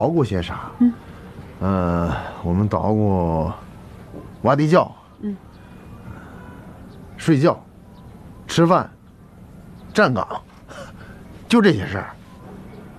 捣鼓些啥？我们捣鼓挖地窖，睡觉、吃饭、站岗，就这些事儿。